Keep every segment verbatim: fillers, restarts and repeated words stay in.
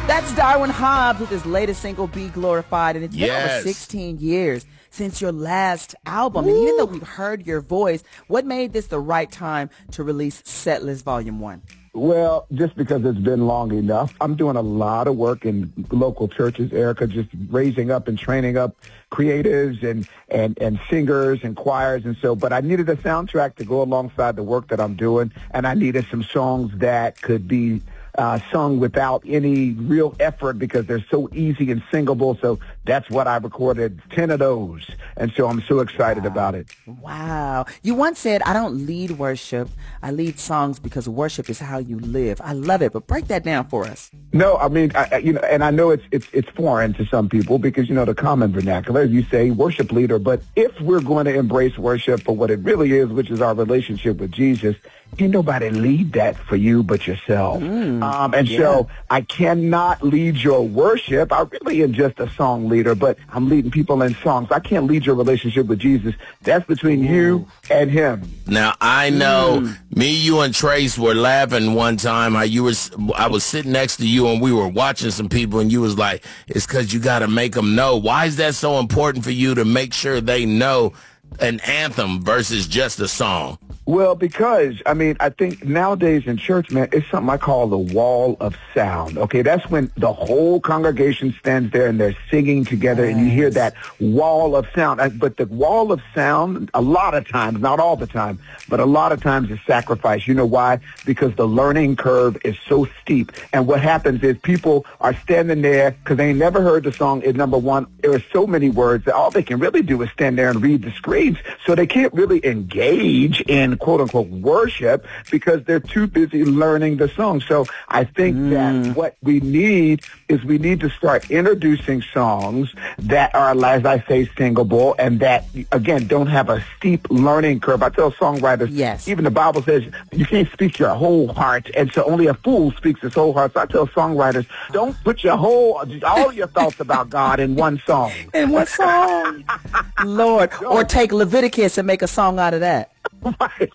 That's Darwin Hobbs with his latest single, Be Glorified. And it's been Yes. over sixteen years since your last album. Woo. And even though we've heard your voice, what made this the right time to release Setlist Volume one? Well, just because it's been long enough. I'm doing a lot of work in local churches, Erica, just raising up and training up creatives and, and, and singers and choirs and so, but I needed a soundtrack to go alongside the work that I'm doing, and I needed some songs that could be Uh, sung without any real effort because they're so easy and singable. So that's what I recorded, ten of those. And so I'm so excited wow. about it. Wow. You once said, I don't lead worship. I lead songs because worship is how you live. I love it, but break that down for us. No, I mean, I, you know, and I know it's, it's, it's foreign to some people because, you know, the common vernacular, you say worship leader, but if we're going to embrace worship for what it really is, which is our relationship with Jesus, ain't nobody lead that for you but yourself. Mm, um, and yeah. so I cannot lead your worship. I really am just a song leader, but I'm leading people in songs. I can't lead your relationship with Jesus. That's between Ooh. you and him. Now, I know mm. me, you, and Trace were laughing one time. How you were, I was sitting next to you and we were watching some people and you was like, it's because you got to make them know. Why is that so important for you to make sure they know an anthem versus just a song? Well, because, I mean, I think nowadays in church, man, it's something I call the wall of sound, okay? That's when the whole congregation stands there and they're singing together, yes. and you hear that wall of sound. But the wall of sound, a lot of times, not all the time, but a lot of times is sacrifice. You know why? Because the learning curve is so steep. And what happens is people are standing there because they ain't never heard the song. Is number one, there are so many words that all they can really do is stand there and read the screens. So they can't really engage in quote-unquote worship because they're too busy learning the song. So I think mm. that what we need is we need to start introducing songs that are, as I say, singable and that, again, don't have a steep learning curve. I tell songwriters, yes. even the Bible says you can't speak your whole heart, and so only a fool speaks his whole heart. So I tell songwriters, don't put your whole, all your thoughts about God in one song. In one song. Lord. Or take Leviticus and make a song out of that. Right.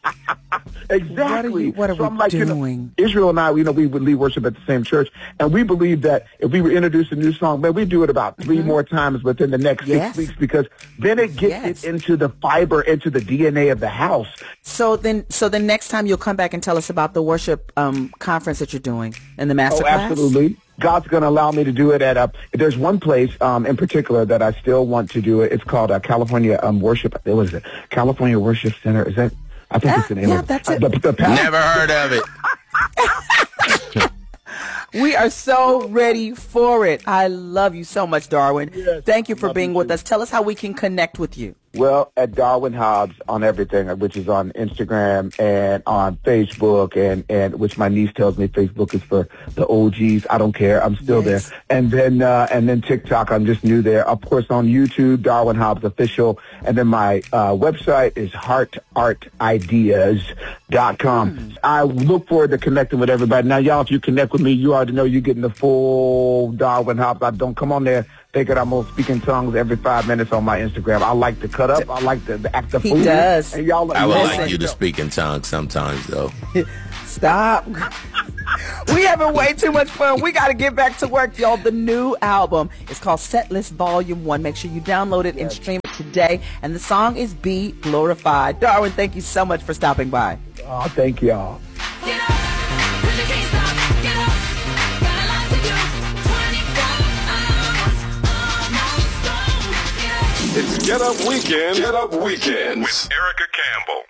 Exactly. What are, you, what are so we I'm like, doing? You know, Israel and I, you know, we would lead worship at the same church, and we believe that if we were introduce a new song, man, we do it about three mm-hmm. more times within the next yes. six weeks because then it gets yes. it into the fiber, into the D N A of the house. So then, so the next time you'll come back and tell us about the worship um, conference that you're doing and the master oh, class? Absolutely. God's going to allow me to do it at a, there's one place um, in particular that I still want to do it. It's called uh, California um, Worship, what was it? California Worship Center. Is that, I think yeah, it's the name yeah, of it. that's it. Uh, the, the Never heard of it. We are so ready for it. I love you so much, Darwin. Yes, Thank you for being you with too. us. Tell us how we can connect with you. Well, at Darwin Hobbs on everything, which is on Instagram and on Facebook, and, and which my niece tells me Facebook is for the O Gs. I don't care. I'm still yes. there. And then uh, and then TikTok, I'm just new there. Of course, on YouTube, Darwin Hobbs Official. And then my uh, website is heart art ideas dot com. Mm. I look forward to connecting with everybody. Now, y'all, if you connect with me, you already know you're getting the full Darwin Hobbs. I don't come on there thinking I'm going to speak in tongues every five minutes on my Instagram. I like to cut up. I like to, to act the fool. He does. And y'all, I would listen. like you to speak in tongues sometimes, though. Stop. We having way too much fun. We got to get back to work, y'all. The new album is called Setlist Volume one. Make sure you download it yes. and stream it today. And the song is Be Glorified. Darwin, thank you so much for stopping by. Oh, thank y'all. Get up, 'cause you can't stop. Get up, got a lot to do. twenty-four hours, almost gone. Get up. It's Get Up Weekend. Get Up Weekends with Erica Campbell.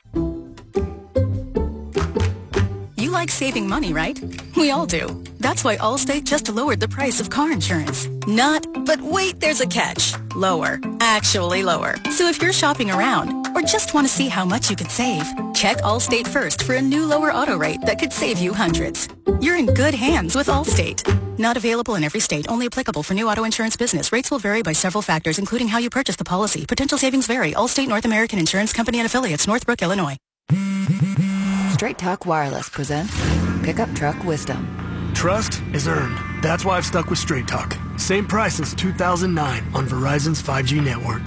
You like saving money, right? We all do. That's why Allstate just lowered the price of car insurance. Not, but wait, there's a catch. Lower. Actually lower. So if you're shopping around or just want to see how much you could save, check Allstate first for a new lower auto rate that could save you hundreds. You're in good hands with Allstate. Not available in every state. Only applicable for new auto insurance business. Rates will vary by several factors, including how you purchase the policy. Potential savings vary. Allstate North American Insurance Company and Affiliates, Northbrook, Illinois. Straight Talk Wireless presents Pickup Truck Wisdom. Trust is earned. That's why I've stuck with Straight Talk. Same price since two thousand nine on Verizon's five G network.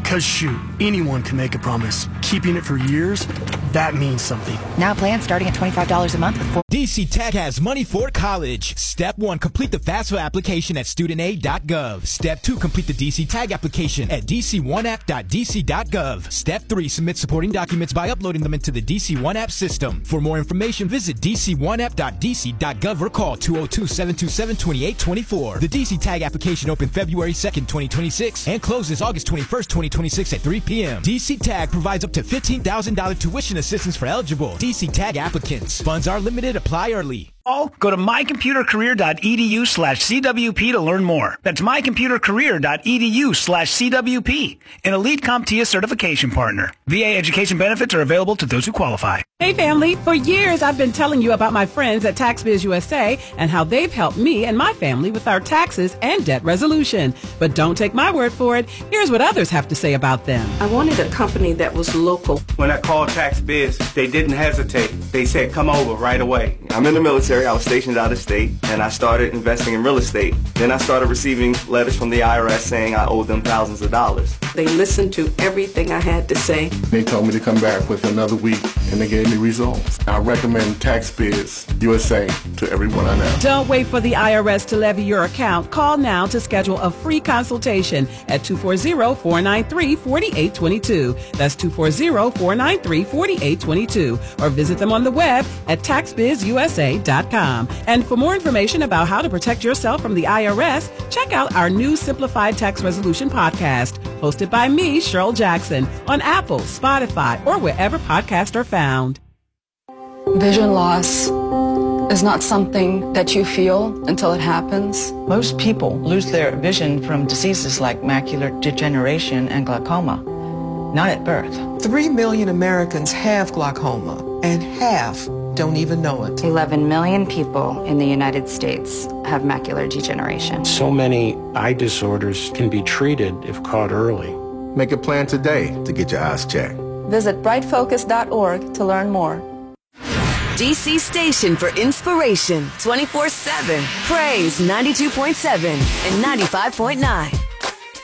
Because shoot, anyone can make a promise. Keeping it for years, that means something. Now plans starting at twenty-five dollars a month with four. D C Tech has money for college. Step one, complete the FAFSA application at student aid dot gov. Step two, complete the D C Tag application at d c one app dot d c dot gov. Step three, submit supporting documents by uploading them into the D C one App system. For more information, visit d c one app dot d c dot gov or call two oh two, seven two seven, two eight two four. The D C Tag application opened February second, twenty twenty-six and closes August twenty-first, twenty twenty-six at three p.m. D C Tag provides up to fifteen thousand dollars tuition assistance for eligible D C Tag applicants. Funds are limited. Apply early. Go to my computer career dot e d u slash c w p to learn more. That's my computer career dot e d u slash c w p. An Elite CompTIA certification partner. V A education benefits are available to those who qualify. Hey family, for years I've been telling you about my friends at TaxBiz U S A and how they've helped me and my family with our taxes and debt resolution. But don't take my word for it. Here's what others have to say about them. I wanted a company that was local. When I called TaxBiz, they didn't hesitate. They said, come over right away. I'm in the military. I was stationed out of state, and I started investing in real estate. Then I started receiving letters from the I R S saying I owed them thousands of dollars. They listened to everything I had to say. They told me to come back with another week, and they gave me results. I recommend TaxBiz U S A to everyone I know. Don't wait for the I R S to levy your account. Call now to schedule a free consultation at two four zero, four nine three, four eight two two. That's two four zero, four nine three, four eight two two. Or visit them on the web at tax biz u s a dot com. And for more information about how to protect yourself from the I R S, check out our new Simplified Tax Resolution podcast, hosted by me, Cheryl Jackson, on Apple, Spotify, or wherever podcasts are found. Vision loss is not something that you feel until it happens. Most people lose their vision from diseases like macular degeneration and glaucoma, not at birth. Three million Americans have glaucoma, and half don't even know it. eleven million people in the United States have macular degeneration. So many eye disorders can be treated if caught early. Make a plan today to get your eyes checked. Visit bright focus dot org to learn more. D C Station for inspiration twenty-four seven. Praise ninety-two point seven and ninety-five point nine.